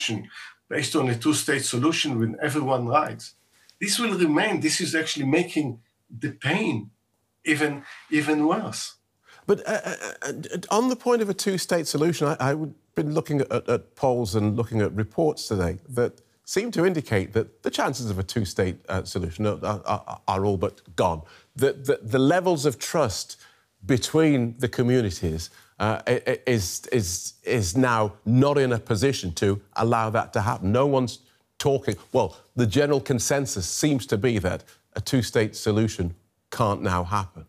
based on a two-state solution with everyone rights. This will remain. This is actually making the pain even worse. But on the point of a two-state solution, I've been looking at polls and looking at reports today that seem to indicate that the chances of a two-state solution are all but gone. The levels of trust between the communities is now not in a position to allow that to happen. No one's talking. Well, the general consensus seems to be that a two-state solution can't now happen.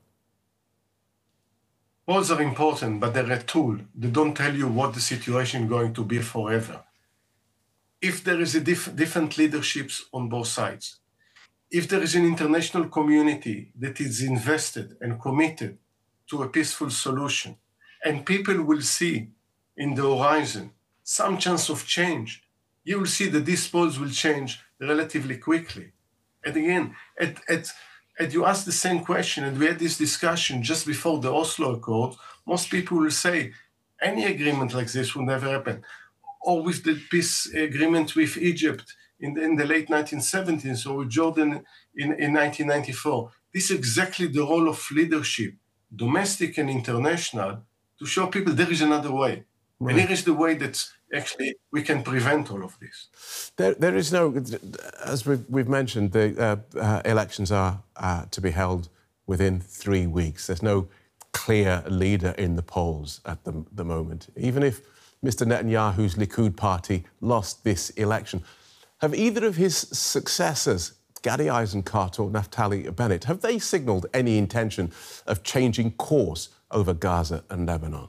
Polls are important, but they're a tool. They don't tell you what the situation is going to be forever. If there is a different leaderships on both sides, if there is an international community that is invested and committed to a peaceful solution, and people will see in the horizon some chance of change, you will see that these polls will change relatively quickly. And again, you ask the same question, and we had this discussion just before the Oslo Accord, most people will say any agreement like this will never happen. Or with the peace agreement with Egypt in the late 1970s, or with Jordan in 1994. This is exactly the role of leadership, domestic and international, to show people there is another way. Right. And here is the way that actually we can prevent all of this. There is no, as we've mentioned, the elections are to be held within 3 weeks. There's no clear leader in the polls at the moment. Even if Mr. Netanyahu's Likud party lost this election, have either of his successors, Gadi Eisenkot or Naftali Bennett, have they signalled any intention of changing course over Gaza and Lebanon?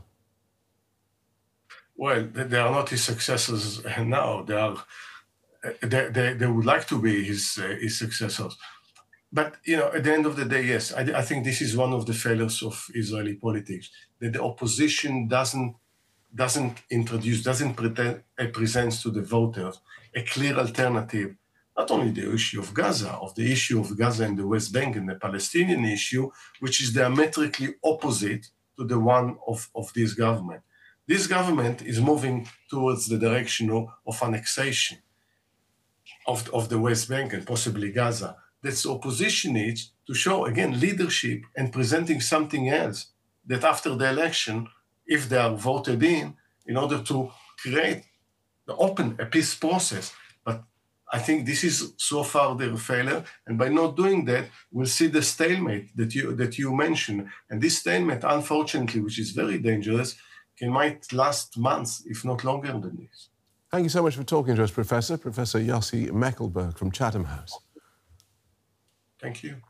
Well, they are not his successors now. They would like to be his successors. But, you know, at the end of the day, yes, I think this is one of the failures of Israeli politics, that the opposition doesn't present to the voters a clear alternative, not only the issue of Gaza, of the issue of Gaza and the West Bank and the Palestinian issue, which is diametrically opposite to the one of this government. This government is moving towards the direction of annexation of the West Bank and possibly Gaza. That's the opposition needs to show, again, leadership and presenting something else that after the election, if they are voted in order to create, open a peace process. But I think this is so far their failure. And by not doing that, we'll see the stalemate that you mentioned. And this stalemate, unfortunately, which is very dangerous, might last months, if not longer than this. Thank you so much for talking to us, Professor. Professor Yossi Mekelberg from Chatham House. Thank you.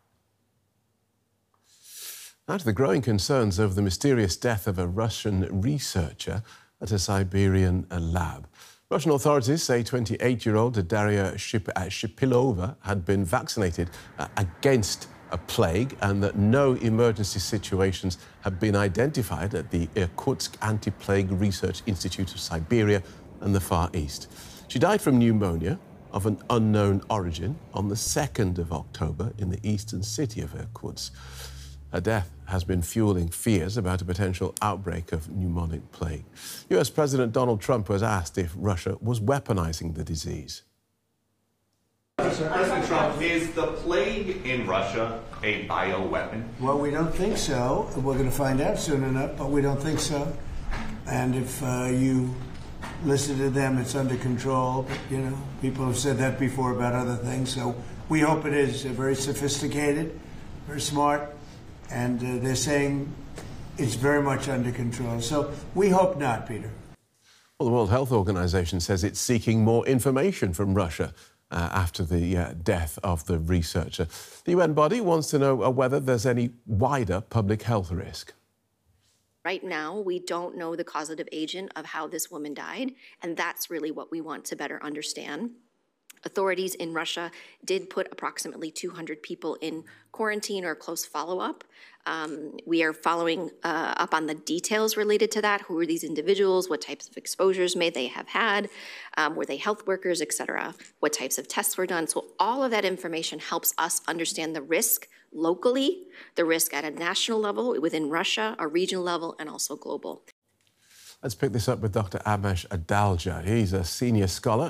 Now to the growing concerns over the mysterious death of a Russian researcher at a Siberian lab. Russian authorities say 28-year-old Daria Shipilova had been vaccinated against a plague and that no emergency situations have been identified at the Irkutsk Anti-Plague Research Institute of Siberia and the Far East. She died from pneumonia of an unknown origin on the 2nd of October in the eastern city of Irkutsk. Her death has been fueling fears about a potential outbreak of pneumonic plague. US President Donald Trump was asked if Russia was weaponizing the disease. President Trump, is the plague in Russia a bioweapon? Well, we don't think so. We're going to find out soon enough, but we don't think so. And if you listen to them, it's under control. But, you know, people have said that before about other things. So we hope it is very sophisticated, very smart. And they're saying it's very much under control. So we hope not, Peter. Well, the World Health Organization says it's seeking more information from Russia after the death of the researcher. The UN body wants to know whether there's any wider public health risk. Right now, we don't know the causative agent of how this woman died, and that's really what we want to better understand. Authorities in Russia did put approximately 200 people in quarantine or close follow-up. We are following up on the details related to that. Who are these individuals? What types of exposures may they have had? Were they health workers, et cetera? What types of tests were done? So all of that information helps us understand the risk locally, the risk at a national level within Russia, a regional level, and also global. Let's pick this up with Dr. Amesh Adalja. He's a senior scholar